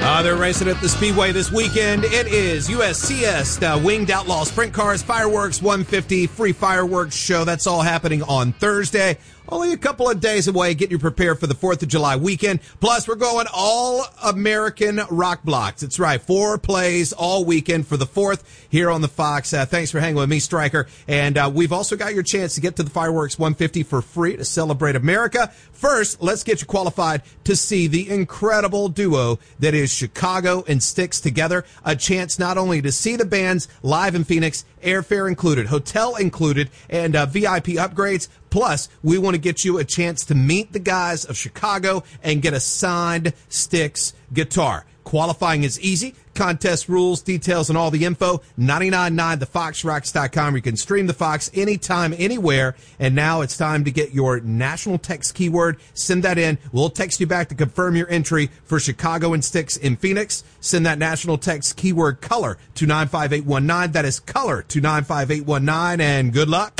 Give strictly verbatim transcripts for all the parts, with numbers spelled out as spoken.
Uh, they're racing at the Speedway this weekend. It is U S C S uh, Winged Outlaw Sprint Cars, Fireworks one fifty, free fireworks show. That's all happening on Thursday. Only a couple of days away, getting you prepared for the fourth of July weekend. Plus, we're going all American rock blocks. That's right, four plays all weekend for the fourth here on the Fox. Uh, thanks for hanging with me, Stryker. And uh, we've also got your chance to get to the Fireworks one fifty for free to celebrate America. First, let's get you qualified to see the incredible duo that is Chicago and Styx together. A chance not only to see the bands live in Phoenix, airfare included, hotel included, and uh, V I P upgrades. Plus, we want to get you a chance to meet the guys of Chicago and get a signed Styx guitar. Qualifying is easy. Contest rules, details, and all the info, nine nine nine the fox rocks dot com. You can stream the Fox anytime, anywhere. And now it's time to get your national text keyword. Send that in. We'll text you back to confirm your entry for Chicago and Styx in Phoenix. Send that national text keyword color to nine five eight one nine. That is color to nine five eight one nine. And good luck.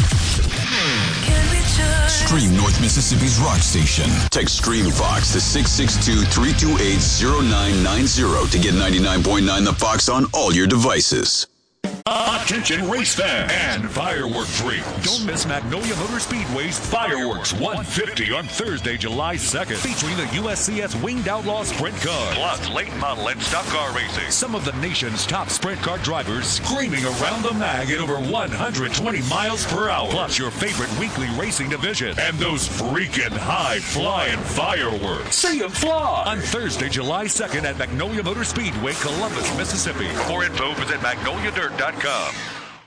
Stream North Mississippi's rock station. Text Stream Fox to six six two, three two eight, zero nine nine zero to get ninety-nine point nine The Fox on all your devices. Attention race fans and firework freaks. Don't miss Magnolia Motor Speedway's Fireworks one fifty on Thursday, July second, featuring the U S C S Winged Outlaw Sprint Car, plus late model and stock car racing. Some of the nation's top sprint car drivers screaming around the mag at over one hundred twenty miles per hour, plus your favorite weekly racing division, and those freaking high-flying fireworks. See them fly on Thursday, July second at Magnolia Motor Speedway, Columbus, Mississippi. For more info, visit magnolia dirt dot com.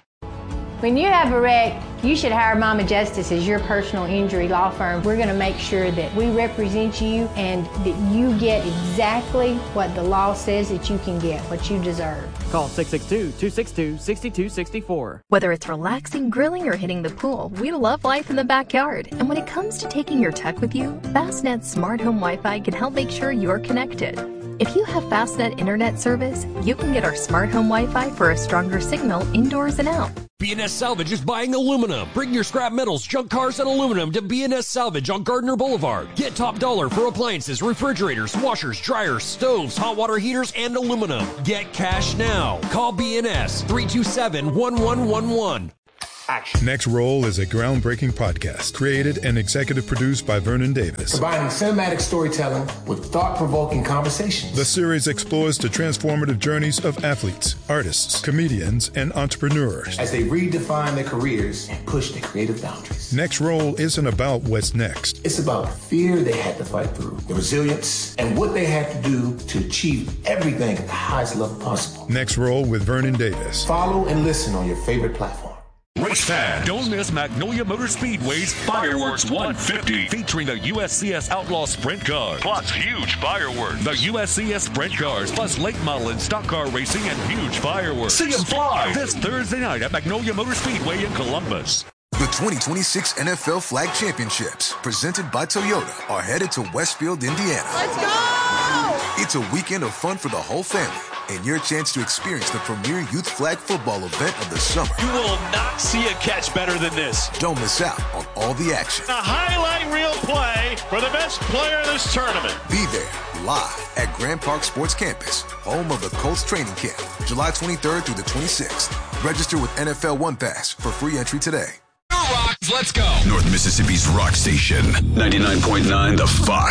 When you have a wreck, you should hire Mama Justice as your personal injury law firm. We're going to make sure that we represent you and that you get exactly what the law says that you can get, what you deserve. Call six six two, two six two, six two six four. Whether it's relaxing, grilling, or hitting the pool, we love life in the backyard. And when it comes to taking your tech with you, Fastnet's Smart Home Wi-Fi can help make sure you're connected. If you have Fastnet internet service, you can get our Smart Home Wi-Fi for a stronger signal indoors and out. B and S Salvage is buying aluminum. Bring your scrap metals, junk cars, and aluminum to B and S Salvage on Gardner Boulevard. Get top dollar for appliances, refrigerators, washers, dryers, stoves, hot water heaters, and aluminum. Get cash now. Call B and S three two seven, one one one one. Action. Next Roll is a groundbreaking podcast created and executive produced by Vernon Davis. Combining cinematic storytelling with thought-provoking conversations. The series explores the transformative journeys of athletes, artists, comedians, and entrepreneurs as they redefine their careers and push their creative boundaries. Next Roll isn't about what's next. It's about the fear they had to fight through, the resilience, and what they had to do to achieve everything at the highest level possible. Next Roll with Vernon Davis. Follow and listen on your favorite platform. Race fan, don't miss Magnolia Motor Speedway's Fireworks one fifty, featuring the U S C S Outlaw Sprint Car, plus huge fireworks. The U S C S Sprint Cars, plus late model and stock car racing and huge fireworks. See them fly this Thursday night at Magnolia Motor Speedway in Columbus. The twenty twenty-six N F L Flag Championships, presented by Toyota, are headed to Westfield, Indiana. Let's go! It's a weekend of fun for the whole family, and your chance to experience the premier youth flag football event of the summer. You will not see a catch better than this. Don't miss out on all the action. A highlight reel play for the best player in this tournament. Be there, live at Grand Park Sports Campus, home of the Colts training camp, July twenty-third through the twenty-sixth. Register with N F L One Pass for free entry today. Rocks, let's go. North Mississippi's rock station, ninety-nine point nine The Fox.